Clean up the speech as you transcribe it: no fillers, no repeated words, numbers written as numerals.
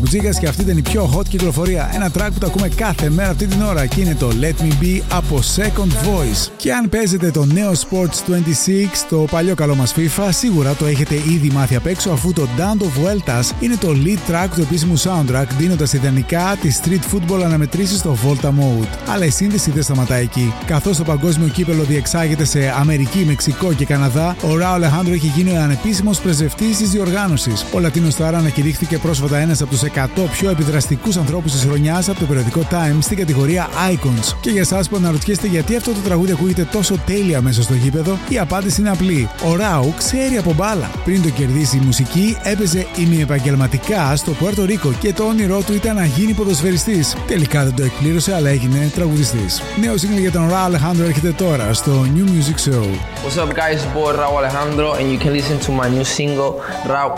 Μπουτσίκας και αυτή ήταν η πιο hot κυκλοφορία. Ένα track που το ακούμε κάθε μέρα αυτή την ώρα και είναι το Let Me Be από Second Voice. Και αν παίζετε το νέο Sports 26, το παλιό καλό μας FIFA, σίγουρα το έχετε ήδη μάθει απ' έξω, αφού το Dando Vueltas είναι το lead track του επίσημου soundtrack, δίνοντας ιδανικά τη street football αναμετρήσεις στο Volta Mode. Αλλά η σύνδεση δεν σταματάει εκεί. Καθώς το παγκόσμιο κύπελο διεξάγεται σε Αμερική, Μεξικό και Καναδά, ο Ράο Αλεχάνδρο έχει γίνει ο ανεπίσημος πρεσβευτής της διοργάνωσης. Ο Λατίνος Στάρα ανακηρύχθηκε πρόσφατα ένας από τους 100 πιο επιδραστικούς ανθρώπους της χρονιάς από το περιοδικό Time στην κατηγορία Icons. Και για εσάς που αναρωτιέστε γιατί αυτό το τραγούδι ακούγεται τόσο τέλεια μέσα στο γήπεδο, η απάντηση είναι απλή. Ο Ράου ξέρει από μπάλα. Πριν το κερδίσει η μουσική, έπαιζε ημιεπαγγελματικά στο Πουέρτο Ρίκο και το όνειρό του ήταν να γίνει ποδοσφαιριστής. Τελικά δεν το εκπλήρωσε, αλλά έγινε τραγουδιστής. Νέο single για τον Ράο Αλεχάνδρο έρχεται τώρα στο New Music Show. What's up guys, it's boy Raul Alejandro and you can listen to my new single Raul.